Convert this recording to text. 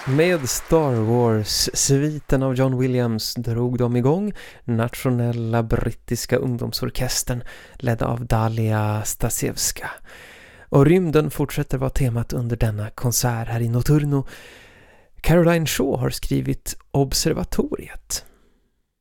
Med Star Wars-sviten av John Williams drog de igång nationella brittiska ungdomsorkestern ledd av Dalia Stasevska. Och rymden fortsätter vara temat under denna konsert här i Notturno. Caroline Shaw har skrivit Observatoriet.